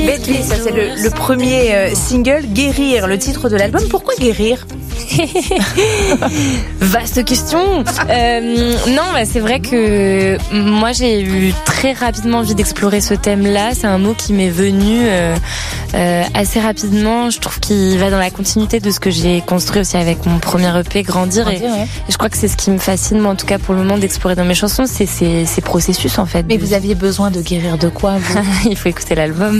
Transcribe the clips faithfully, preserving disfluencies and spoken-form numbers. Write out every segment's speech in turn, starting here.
Belle Vie, ça c'est le, le premier euh, single, Guérir, le titre de l'album. Pourquoi guérir? Vaste question. Euh, non, bah, c'est vrai que moi j'ai eu très rapidement envie d'explorer ce thème-là. C'est un mot qui m'est venu euh, euh, assez rapidement. Je trouve qu'il va dans la continuité de ce que j'ai construit aussi avec mon premier E P, Grandir. Grandir, et, ouais. et je crois que c'est ce qui me fascine, moi en tout cas pour le moment, d'explorer dans mes chansons, c'est ces, ces processus en fait. Mais vous aviez besoin de guérir de quoi, vous? Il faut écouter l'album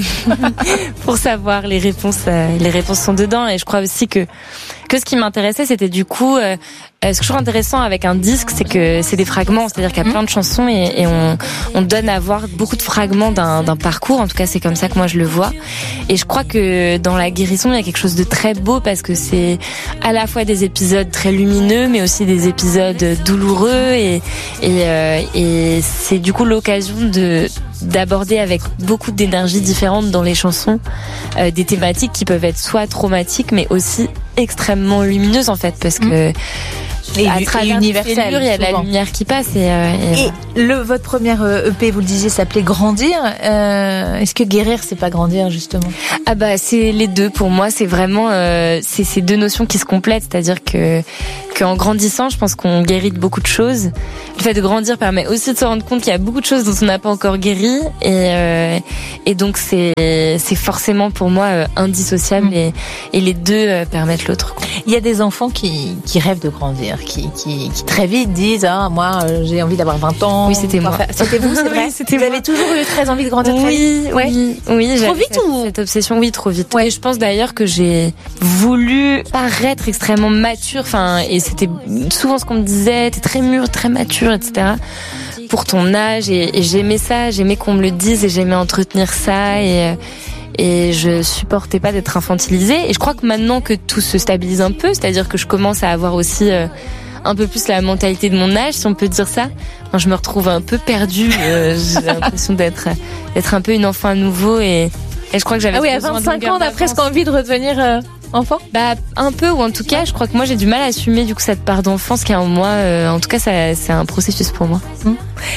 pour savoir les réponses. Euh, les réponses sont dedans, et je crois aussi que que ce qui m'intéressait, c'était du coup, euh, ce que je trouve intéressant avec un disque, c'est que c'est des fragments, c'est-à-dire qu'il y a plein de chansons et, et on, on donne à voir beaucoup de fragments d'un, d'un parcours. En tout cas, c'est comme ça que moi je le vois. Et je crois que dans la guérison, il y a quelque chose de très beau parce que c'est à la fois des épisodes très lumineux, mais aussi des épisodes douloureux et et, euh, et c'est du coup l'occasion de d'aborder avec beaucoup d'énergie différente dans les chansons euh, des thématiques qui peuvent être soit traumatiques mais aussi extrêmement lumineuses en fait parce que et, à travers universel, il y a de la lumière qui passe et, euh, et, et le votre première E P, vous le disiez, s'appelait Grandir. Euh, est-ce que guérir c'est pas grandir justement? Ah bah c'est les deux pour moi, c'est vraiment euh, c'est ces deux notions qui se complètent, c'est-à-dire que qu'en grandissant, je pense qu'on guérit de beaucoup de choses. Le fait de grandir permet aussi de se rendre compte qu'il y a beaucoup de choses dont on n'a pas encore guéri et euh, et donc c'est c'est forcément pour moi euh, indissociable mmh. et et les deux euh, permettent l'autre. Il y a des enfants qui qui rêvent de grandir, qui qui, qui très vite disent ah moi euh, j'ai envie d'avoir vingt ans. Oui, c'était moi. Enfin, c'était vous, c'est vrai. Oui, c'était vous moi. avez toujours eu très envie de grandir très oui, vite. Ouais. Oui, oui. Trop vite cette, ou cette obsession? Oui, trop vite. Ouais. Et je pense d'ailleurs que j'ai voulu paraître extrêmement mature. Enfin, et c'était souvent ce qu'on me disait. T'es très mûre, très mature, et cetera. Pour ton âge, et, et j'aimais ça. J'aimais qu'on me le dise, et j'aimais entretenir ça. Et et je supportais pas d'être infantilisée. Et je crois que maintenant que tout se stabilise un peu, c'est-à-dire que je commence à avoir aussi euh, un peu plus la mentalité de mon âge, si on peut dire ça. Enfin, je me retrouve un peu perdue. Euh, j'ai l'impression d'être d'être un peu une enfant à nouveau et, et je crois que j'avais. Ah oui, à vingt-cinq ans, on a presque envie de redevenir euh, enfant. Bah un peu, ou en tout cas, je crois que moi j'ai du mal à assumer du coup cette part d'enfance qui est en moi. Euh, en tout cas, ça, c'est un processus pour moi. Mmh.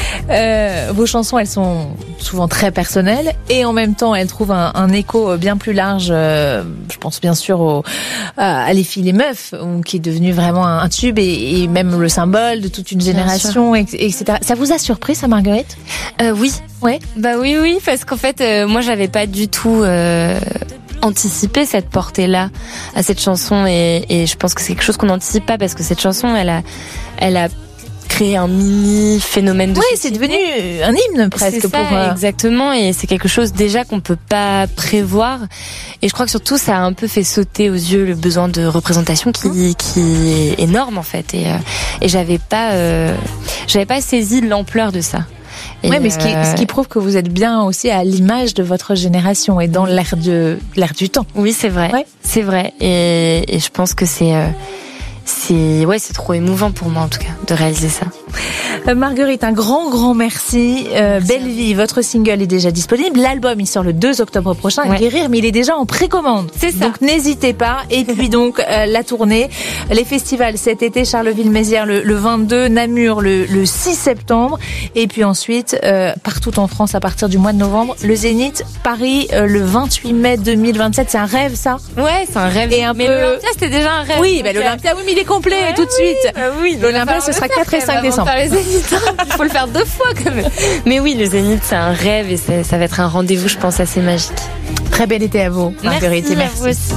Euh, vos chansons, elles sont souvent très personnelles et en même temps, elles trouvent un, un écho bien plus large. Euh, je pense bien sûr au, à Les filles, les meufs, qui est devenu vraiment un, un tube et, et même le symbole de toute une génération, et, et cetera. Ça vous a surpris, ça, Marguerite? euh, Oui. Ouais. Bah oui, oui, parce qu'en fait, euh, moi, j'avais pas du tout. Euh... anticiper cette portée-là à cette chanson et, et je pense que c'est quelque chose qu'on n'anticipe pas parce que cette chanson, elle a, elle a créé un mini phénomène de. Oui, c'est devenu un hymne presque. C'est ça, pour euh... exactement, et c'est quelque chose déjà qu'on peut pas prévoir. Et je crois que surtout, ça a un peu fait sauter aux yeux le besoin de représentation qui, mmh. qui est énorme en fait. Et, euh, et j'avais pas, euh, j'avais pas saisi l'ampleur de ça. Oui, mais ce qui, euh... ce qui prouve que vous êtes bien aussi à l'image de votre génération et dans l'air de l'air du temps. Oui, c'est vrai, ouais. c'est vrai, et, et je pense que c'est euh, c'est ouais, c'est trop émouvant pour moi en tout cas de réaliser ça. Euh, Marguerite, un grand grand merci. Euh, merci. Belle Vie, votre single est déjà disponible. L'album il sort le deux octobre prochain. Ouais. Guérir, mais il est déjà en précommande. C'est ça. Donc n'hésitez pas. Et puis donc euh, la tournée, les festivals cet été, Charleville-Mézières le, le vingt-deux, Namur le, le six septembre, et puis ensuite euh, partout en France à partir du mois de novembre, le Zénith, Paris euh, le vingt-huit mai deux mille vingt-sept. C'est un rêve ça? Ouais, c'est un rêve. Et un mais peu... l'Olympia c'était déjà un rêve. Oui, bah, l'Olympia, oui, mais il est complet ouais, tout de oui, suite. Bah, oui, l'Olympia ce sera quatre et cinq décembre. Le Zénith, il faut le faire deux fois quand même. Mais oui, le Zénith c'est un rêve et ça va être un rendez-vous, je pense, assez magique. Très bel été à vous, Marguerite. Merci, et merci. À vous aussi.